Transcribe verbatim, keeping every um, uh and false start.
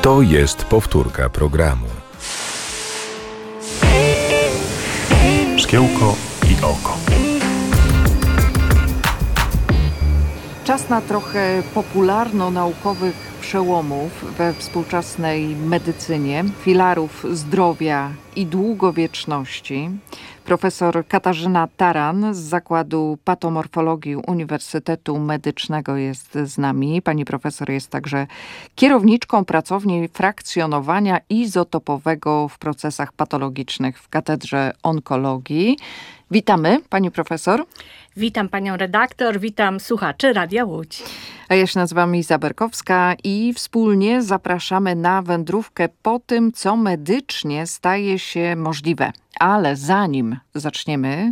To jest powtórka programu. Szkiełko i oko. Czas na trochę popularno-naukowych przełomów we współczesnej medycynie, filarów zdrowia i długowieczności. Profesor Katarzyna Taran z Zakładu Patomorfologii Uniwersytetu Medycznego jest z nami. Pani profesor jest także kierowniczką pracowni frakcjonowania izotopowego w procesach patologicznych w Katedrze Onkologii. Witamy, pani profesor. Witam panią redaktor, witam słuchaczy Radia Łódź. A ja się nazywam Iza Berkowska i wspólnie zapraszamy na wędrówkę po tym, co medycznie staje się możliwe. Ale zanim zaczniemy